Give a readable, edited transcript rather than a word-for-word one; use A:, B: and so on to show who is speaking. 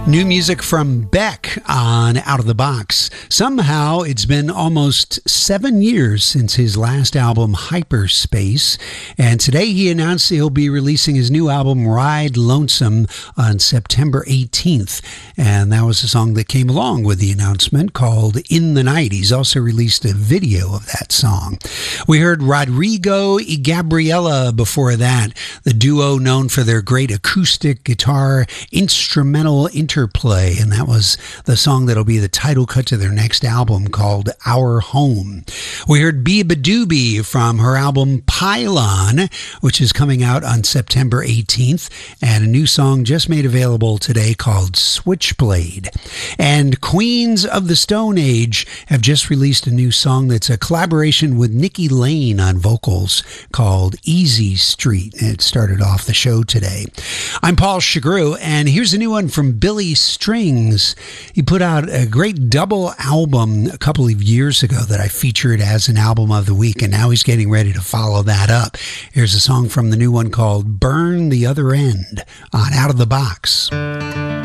A: New music from Beck on Out of the Box. Somehow, it's been almost 7 years since his last album, Hyperspace, and today he announced he'll be releasing his new album, Ride Lonesome, on September 18th, and that was a song that came along with the announcement called In the Night. He's also released a video of that song. We heard Rodrigo y Gabriela before that, the duo known for their great acoustic guitar instrumental interplay, and that was the song that'll be the title cut to their next album called Our Home. We heard Biba Doobie from her album Pylon, which is coming out on September 18th, and a new song just made available today called Switchblade. And Queens of the Stone Age have just released a new song that's a collaboration with Nikki Lane on vocals called Easy Street. It started off the show today. I'm Paul Chagru, and here's a new one from Billy Strings. He put out a great double album a couple of years ago that I featured as an album of the week, and now he's getting ready to follow that up. Here's a song from the new one called Burn the Other End on Out of the Box.